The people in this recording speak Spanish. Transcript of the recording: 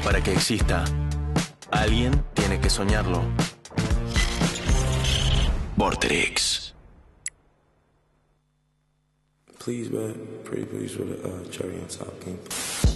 Para que exista, alguien tiene que soñarlo. Vorterix. Please, man. Pretty please with a cherry on top, King.